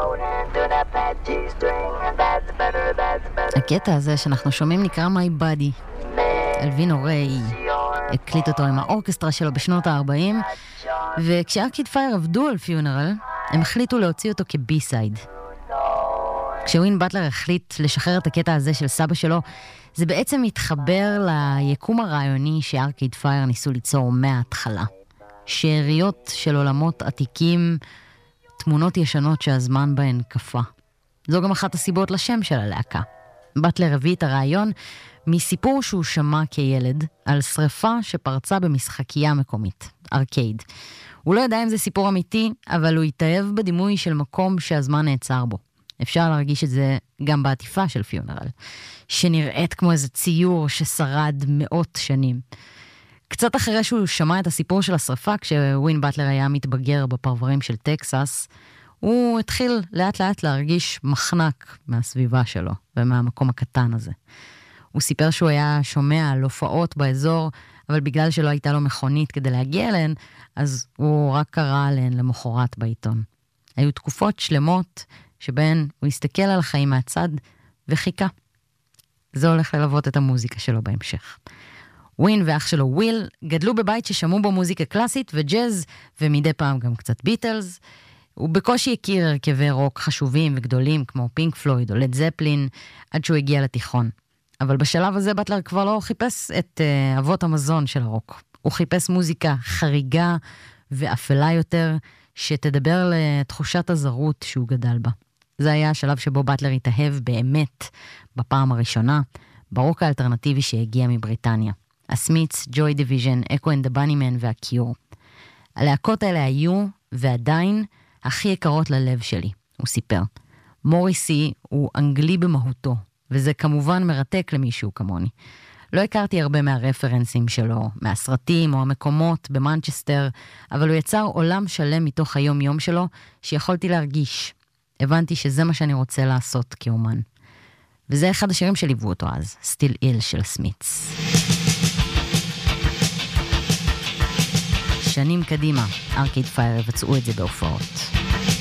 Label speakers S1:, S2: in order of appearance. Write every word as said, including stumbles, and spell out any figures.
S1: הקטע הזה שאנחנו שומעים נקרא My Body. אלווין ריי הקליט אותו עם האורקסטרה שלו בשנות ה-ארבעים, וכשארקיד פייר עבדו על פיונרל, הם החליטו להוציא אותו כבי-סייד. כשווין באטלר החליט לשחרר את הקטע הזה של סבא שלו, זה בעצם מתחבר ליקום הרעיוני שארקיד פייר ניסו ליצור מההתחלה. שאריות של עולמות עתיקים, תמונות ישנות שהזמן בהן קפה. זו גם אחת הסיבות לשם של הלהקה. באטלר הביא את הרעיון מסיפור שהוא שמע כילד על שריפה שפרצה במשחקייה מקומית, ארקייד. הוא לא ידע אם זה סיפור אמיתי, אבל הוא התאהב בדימוי של מקום שהזמן נעצר בו. אפשר להרגיש את זה גם בעטיפה של פיונרל, שנראית כמו איזה ציור ששרד מאות שנים. קצת אחרי שהוא שמע את הסיפור של השריפה, כשווין באטלר היה מתבגר בפרברים של טקסס, הוא התחיל לאט לאט להרגיש מחנק מהסביבה שלו ומהמקום הקטן הזה. הוא סיפר שהוא היה שומע על הופעות באזור, אבל בגלל שלא הייתה לו מכונית כדי להגיע אליהן, אז הוא רק קרא עליהן למחרת בעיתון. היו תקופות שלמות שבהן הוא הסתכל על החיים מהצד וחיכה. זה הולך ללוות את המוזיקה שלו בהמשך. ווין ואח שלו וויל גדלו בבית ששמעו בו מוזיקה קלאסית וג'אז, ומדי פעם גם קצת ביטלס. הוא בקושי הכיר הרכבי רוק חשובים וגדולים כמו פינק פלויד או לד זפלין, עד שהוא הגיע לתיכון. אבל בשלב הזה באטלר כבר לא חיפש את uh, אבות המזון של הרוק. הוא חיפש מוזיקה חריגה ואפלה יותר, שתדבר לתחושת הזרות שהוא גדל בה. זה היה השלב שבו באטלר התאהב באמת בפעם הראשונה, ברוק האלטרנטיבי שהגיע מבריטניה. הסמיץ, ג'וי דיוויז'ן, אקו אנד דה בנימן והקיור. הלהקות האלה היו ועדיין הכי יקרות ללב שלי, הוא סיפר. מוריסי הוא אנגלי במהותו, וזה כמובן מרתק למישהו כמוני. לא הכרתי הרבה מהרפרנסים שלו, מהסרטים או המקומות במנצ'סטר, אבל הוא יצר עולם שלם מתוך היום יום שלו שיכולתי להרגיש. הבנתי שזה מה שאני רוצה לעשות כאומן. וזה אחד השירים שליוו אותו אז, Still Ill של סמיץ. שנים קדימה, ארקיד פייר יבצעו את זה בהופעות.